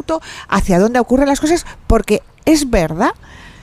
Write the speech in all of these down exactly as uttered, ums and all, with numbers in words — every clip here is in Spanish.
foto hacia dónde ocurren las cosas, porque es verdad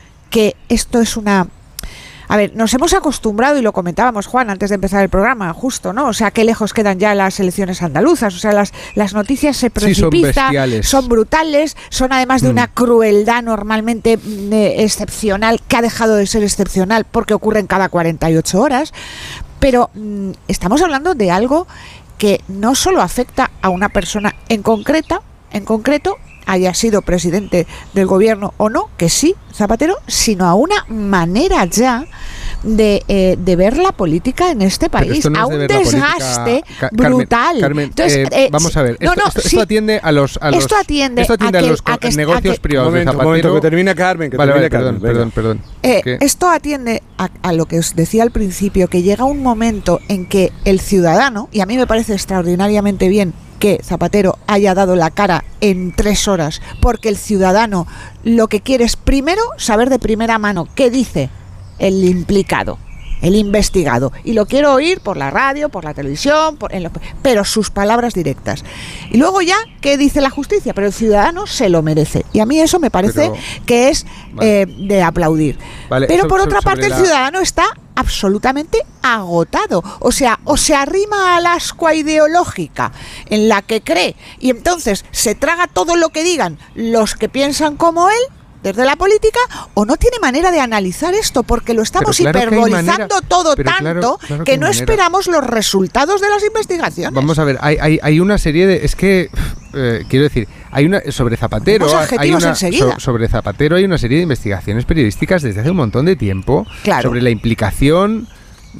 que esto es una... A ver, nos hemos acostumbrado, y lo comentábamos, Juan, antes de empezar el programa, justo, ¿no? O sea, qué lejos quedan ya las elecciones andaluzas. O sea, las, las noticias se precipizan, sí, son, son brutales, son además de mm. una crueldad normalmente eh, excepcional, que ha dejado de ser excepcional porque ocurren cada cuarenta y ocho horas. Pero mm, estamos hablando de algo que no solo afecta a una persona en concreta, en concreto, haya sido presidente del gobierno o no, que sí, Zapatero, sino a una manera ya de, eh, de ver la política en este país, no a un desgaste Ca- brutal. Carmen, Entonces, eh, eh, vamos a ver, no, esto, no, esto, sí, esto atiende a los, a los esto atiende, esto atiende a, a, que, los a que, negocios a que, privados momento, de Zapatero. momento, que termine Carmen, que vale, termine vale, Carmen. perdón, perdón, perdón. Eh, esto atiende a, a lo que os decía al principio, que llega un momento en que el ciudadano, y a mí me parece extraordinariamente bien que Zapatero haya dado la cara en tres horas, porque el ciudadano lo que quiere es primero saber de primera mano qué dice el implicado, el investigado, y lo quiero oír por la radio, por la televisión, por, en lo, pero sus palabras directas. Y luego ya, ¿qué dice la justicia? Pero el ciudadano se lo merece. Y a mí eso me parece pero, que es vale. eh, de aplaudir. Vale, pero so, por otra so, parte, la... el ciudadano está absolutamente agotado. O sea, o se arrima a la ascua ideológica en la que cree, y entonces se traga todo lo que digan los que piensan como él, desde la política, o no tiene manera de analizar esto, porque lo estamos claro hiperbolizando manera, todo tanto claro, claro que, que no manera. esperamos los resultados de las investigaciones. Vamos a ver, hay, hay, hay una serie de... Es que, eh, quiero decir, hay una sobre Zapatero hay una, so, sobre Zapatero hay una serie de investigaciones periodísticas desde hace un montón de tiempo claro. sobre la implicación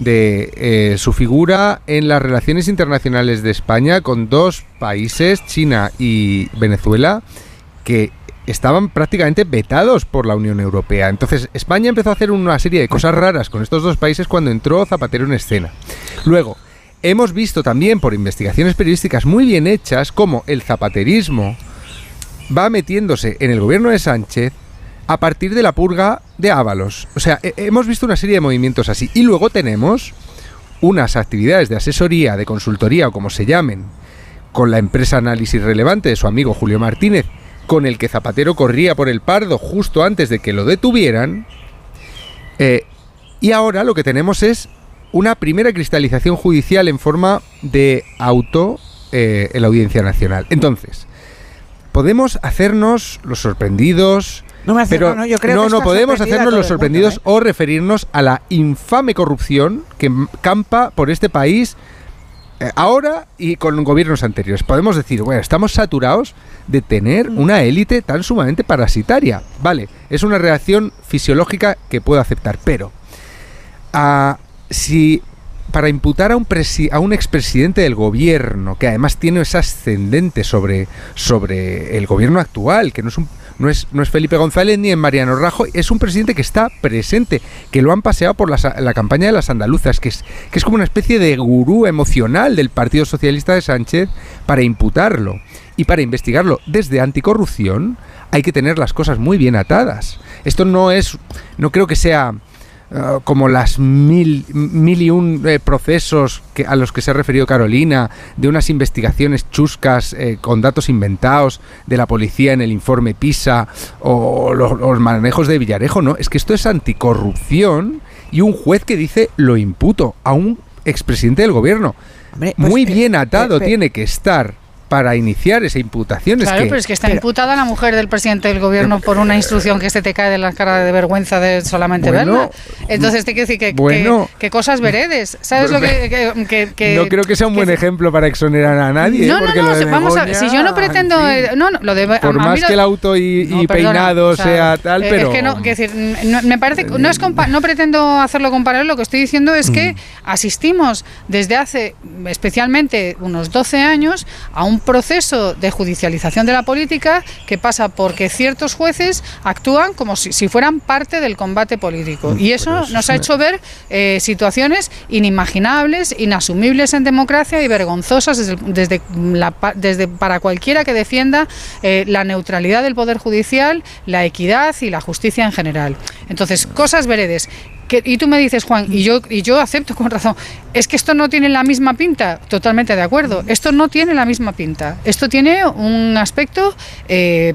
de eh, su figura en las relaciones internacionales de España con dos países, China y Venezuela, que estaban prácticamente vetados por la Unión Europea. Entonces, España empezó a hacer una serie de cosas raras con estos dos países cuando entró Zapatero en escena. Luego, hemos visto también por investigaciones periodísticas muy bien hechas cómo el zapaterismo va metiéndose en el gobierno de Sánchez a partir de la purga de Ábalos. O sea, he- hemos visto una serie de movimientos así. Y luego tenemos unas actividades de asesoría, de consultoría o como se llamen, con la empresa Análisis Relevante de su amigo Julio Martínez, con el que Zapatero corría por el Pardo justo antes de que lo detuvieran, eh, y ahora lo que tenemos es una primera cristalización judicial en forma de auto eh, en la Audiencia Nacional. Entonces, podemos hacernos los sorprendidos, no me hace, pero no, no, yo creo no, que no podemos hacernos los sorprendidos mundo, ¿eh? o referirnos a la infame corrupción que campa por este país ahora y con gobiernos anteriores. Podemos decir, bueno, estamos saturados de tener una élite tan sumamente parasitaria. Vale, es una reacción fisiológica que puedo aceptar, pero uh, si para imputar a un, presi- a un expresidente del gobierno, que además tiene ese ascendente sobre, sobre el gobierno actual, que no es un No es, no es Felipe González ni es Mariano Rajoy, es un presidente que está presente, que lo han paseado por la, la campaña de las andaluzas, que es, que es como una especie de gurú emocional del Partido Socialista de Sánchez para imputarlo y para investigarlo desde anticorrupción. Hay que tener las cosas muy bien atadas. Esto no es, no creo que sea Uh, como las mil, mil y un eh, procesos que, a los que se ha referido Carolina, de unas investigaciones chuscas eh, con datos inventados de la policía en el informe PISA o los, los manejos de Villarejo. No, es que esto es anticorrupción y un juez que dice lo imputo a un expresidente del gobierno. Hombre, pues, muy bien atado eh, eh, eh, tiene que estar para iniciar esa imputación. Claro, es que, pero es que está pero, imputada la mujer del presidente del gobierno por una instrucción que se te cae de la cara de vergüenza de solamente bueno, verla. Entonces te quiero decir que, bueno, que, que cosas veredes. ¿Sabes lo que, que, que, que no creo que sea un buen que, ejemplo para exonerar a nadie. No, no, porque no, lo de vamos Begoña, a, si yo no pretendo, eh, no, no, lo de por a, más a lo, que el auto y, no, y perdona, peinado o sea, sea tal, eh, pero es que no, quiero decir, no, me parece, no es compa- no pretendo hacerlo comparable. Lo que estoy diciendo es que mm. asistimos desde hace, especialmente unos doce años, a un proceso de judicialización de la política que pasa porque ciertos jueces actúan como si, si fueran parte del combate político, y eso, eso nos ha hecho ver eh, situaciones inimaginables, inasumibles en democracia y vergonzosas desde, desde, la, desde para cualquiera que defienda eh, la neutralidad del Poder Judicial, la equidad y la justicia en general. Entonces, cosas veredes. Que, y tú me dices, Juan, y yo y yo acepto con razón, es que esto no tiene la misma pinta. Totalmente de acuerdo, esto no tiene la misma pinta. Esto tiene un aspecto eh,